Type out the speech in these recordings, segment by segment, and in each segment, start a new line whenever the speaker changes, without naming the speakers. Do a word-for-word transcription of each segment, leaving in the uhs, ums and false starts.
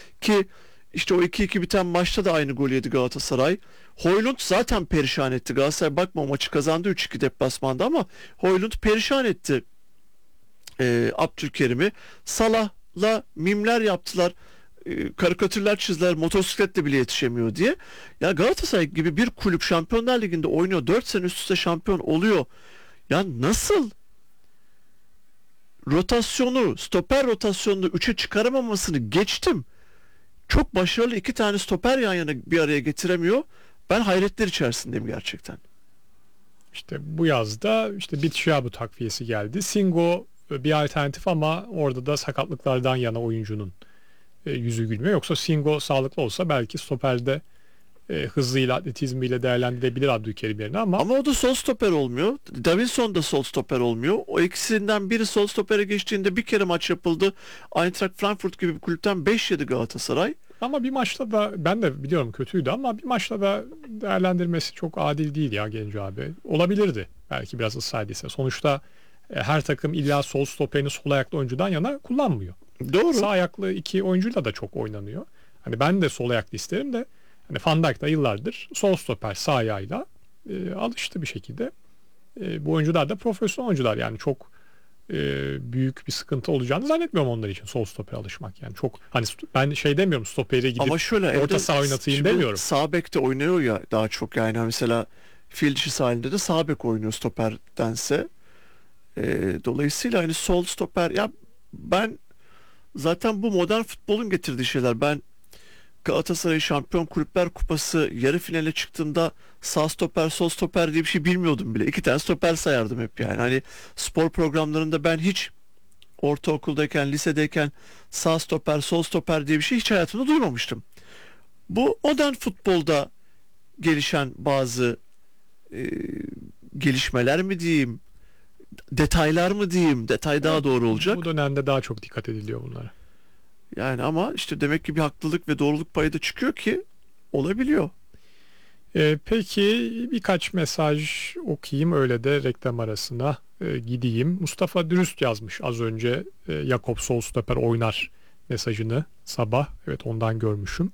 Ki işte o iki iki biten maçta da aynı gol yedi Galatasaray. Højlund zaten perişan etti. Galatasaray bakma maçı kazandı üç iki deplasmanda ama Højlund perişan etti e, Abdülkerim'i. Salah'la mimler yaptılar. E, karikatürler çizdiler. Motosikletle bile yetişemiyor diye. Ya Galatasaray gibi bir kulüp Şampiyonlar Ligi'nde oynuyor. dört sene üst üste şampiyon oluyor. Ya nasıl rotasyonu, stoper rotasyonunu üçe çıkaramamasını geçtim. Çok başarılı iki tane stoper yan yana bir araya getiremiyor. Ben hayretler içerisindeyim gerçekten.
İşte bu yazda işte Bitshuabu takviyesi geldi. Singo bir alternatif ama orada da sakatlıklardan yana oyuncunun e, yüzü gülmüyor. Yoksa Singo sağlıklı olsa belki stoperde e, hızıyla, atletizmiyle değerlendirebilir Abdülkerim yerine ama...
Ama o da sol stoper olmuyor. Davinson da sol stoper olmuyor. O ikisinden biri sol stopere geçtiğinde bir kere maç yapıldı. Eintracht Frankfurt gibi bir kulüpten beş yedi Galatasaray.
Ama bir maçta da ben de biliyorum kötüydü ama bir maçta da değerlendirmesi çok adil değil ya Genco abi. Olabilirdi belki biraz ısraydıysa. Sonuçta e, her takım illa sol stoperini sol ayaklı oyuncudan yana kullanmıyor.
Doğru.
Sağ ayaklı iki oyuncuyla da çok oynanıyor. Hani ben de sol ayaklı isterim de hani Van Dijk da yıllardır sol stoper sağ ayağıyla e, alıştı bir şekilde. E, bu oyuncular da profesyonel oyuncular yani çok e, büyük bir sıkıntı olacağını zannetmiyorum onlar için sol stoper alışmak. Yani çok hani ben şey demiyorum stopere gidip
ama şöyle,
orta saha oynatayım demiyorum.
Sağ bekte oynuyor ya daha çok yani mesela fil dişi halinde de sağ bek oynuyor stoperdense. E, dolayısıyla hani sol stoper ya ben zaten bu modern futbolun getirdiği şeyler. Ben Galatasaray Şampiyon Kulüpler Kupası yarı finale çıktığında sağ stoper sol stoper diye bir şey bilmiyordum bile. İki tane stoper sayardım hep yani. Hani spor programlarında ben hiç ortaokuldayken, lisedeyken sağ stoper, sol stoper diye bir şey hiç hayatımda duymamıştım. Bu modern futbolda gelişen bazı e, gelişmeler mi diyeyim, detaylar mı diyeyim, detay daha
Evet,
doğru olacak.
Bu dönemde daha çok dikkat ediliyor bunlara.
Yani ama işte demek ki bir haklılık ve doğruluk payı da çıkıyor ki olabiliyor.
Ee, peki birkaç mesaj okuyayım öyle de reklam arasına e, gideyim. Mustafa Dürüst yazmış az önce e, Jakob sol stoper oynar mesajını sabah. Evet ondan görmüşüm.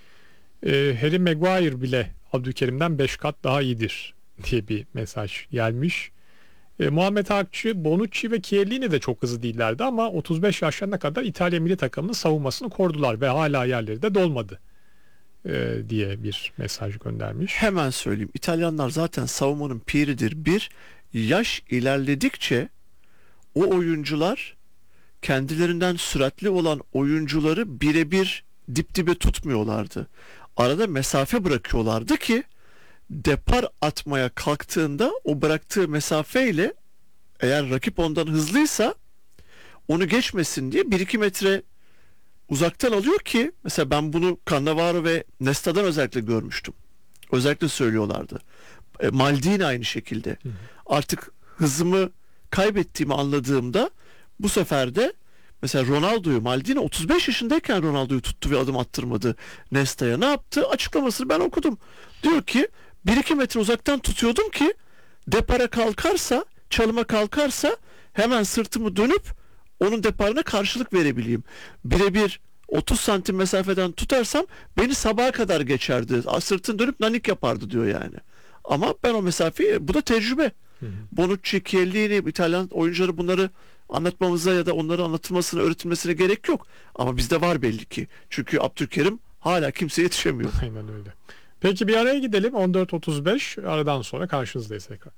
E, Harry Maguire bile Abdülkerim'den beş kat daha iyidir diye bir mesaj gelmiş. E, Muhammed Akçı, Bonucci ve Chiellini de çok hızlı değillerdi ama otuz beş yaşlarına kadar İtalya milli takımının savunmasını korudular ve hala yerleri de dolmadı e, diye bir mesaj göndermiş.
Hemen söyleyeyim. İtalyanlar zaten savunmanın piridir. Bir, yaş ilerledikçe o oyuncular kendilerinden süratli olan oyuncuları birebir dip dibe tutmuyorlardı. Arada mesafe bırakıyorlardı ki depar atmaya kalktığında o bıraktığı mesafeyle eğer rakip ondan hızlıysa onu geçmesin diye bir iki metre uzaktan alıyor ki mesela ben bunu Cannavaro ve Nesta'dan özellikle görmüştüm. Özellikle söylüyorlardı. E, Maldini aynı şekilde. Hı hı. Artık hızımı kaybettiğimi anladığımda bu sefer de mesela Ronaldo'yu Maldini otuz beş yaşındayken Ronaldo'yu tuttu ve adım attırmadı Nesta'ya. Ne yaptı? Açıklamasını ben okudum. Diyor ki bir iki metre uzaktan tutuyordum ki depara kalkarsa, çalıma kalkarsa hemen sırtımı dönüp onun deparına karşılık verebileyim. Birebir otuz santim mesafeden tutarsam beni sabaha kadar geçerdi. Sırtını dönüp nanik yapardı diyor yani. Ama ben o mesafeyi, bu da tecrübe. Hı hı. Bonucci, Chiellini, İtalyan oyuncuları bunları anlatmamıza ya da onları anlatılmasına, öğretilmesine gerek yok. Ama bizde var belli ki. Çünkü Abdülkerim hala kimseye yetişemiyor.
Aynen öyle. Peki bir araya gidelim. on dört otuz beş aradan sonra karşınızdayız tekrar.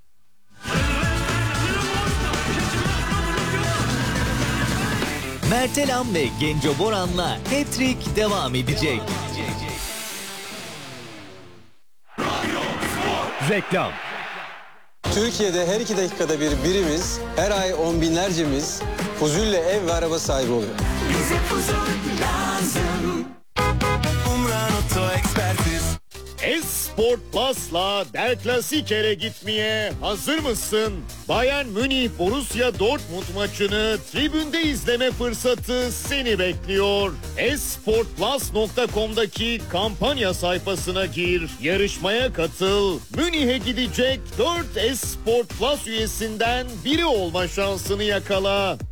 Mertelam ve Genco Boran'la Hat-Trick devam edecek. Reklam.
Türkiye'de her iki dakikada bir birimiz, her ay on binlercemiz Fuzul'le ev ve araba sahibi oluyor.
Bize Fuzul lazım. Umran Oto Ekspertiz.
Esport Plus'la Der Klassiker'e gitmeye hazır mısın? Bayern Münih Borussia Dortmund maçını tribünde izleme fırsatı seni bekliyor. esport plus nokta com'daki kampanya sayfasına gir, yarışmaya katıl. Münih'e gidecek dört Esport Plus üyesinden biri olma şansını yakala.